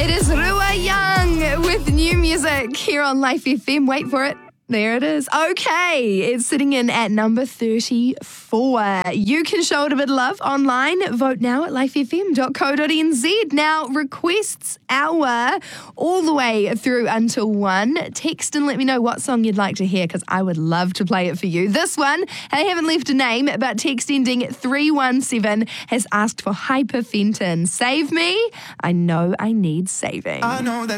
It is Rua Young with new music here on Life FM. Wait for it. There it is. Okay, it's sitting in at number 34. You can show it a bit of love online. Vote now at lifefm.co.nz. Now, requests hour all the way through until 1. Text and let me know what song you'd like to hear because I would love to play it for you. This one, I haven't left a name, but text ending 317 has asked for Hyperfenton. Save me. I know I need saving. I know that